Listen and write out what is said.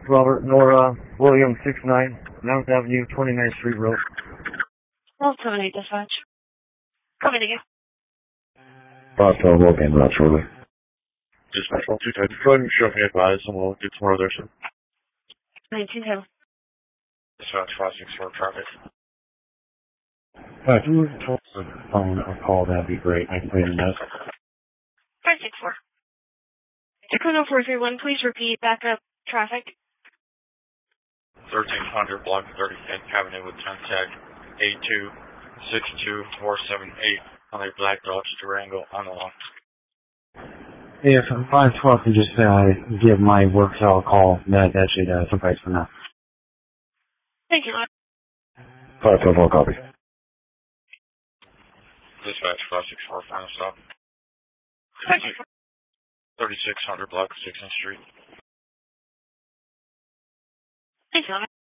Robert, Nora, William, 69, 9th Avenue, 29th Street Road. Well, 78 dispatch. Coming to you. 512 will gain that shortly. Dispatch 122, go ahead and show me advised and we'll get some more there soon. 19 Hill. Dispatch 564 traffic. If you would talk to the phone or call, that'd be great. I can put in a note. 564. Dakota 431, please repeat backup traffic. 1300 block 35th Avenue with 10 tag 8262478 on a black Dodge Durango on the lawn. If 512 can just give my work cell a call, that should suffice for now. Thank you. 512 will copy. Dispatch 564 final stop. 3600 block 6th Street. Thank you.